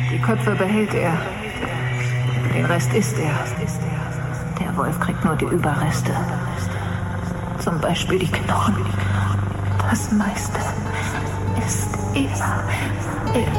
Die Köpfe behält er. Den Rest isst er. Der Wolf kriegt nur die Überreste. Zum Beispiel die Knochen. Das meiste ist er.